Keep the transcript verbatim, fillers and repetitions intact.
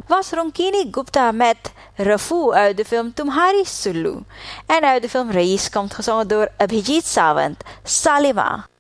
was Ronkini Gupta met Rafu uit de film Tumhari Sulu. En uit de film Reis komt gezongen door Abhijit Sawant, Salima.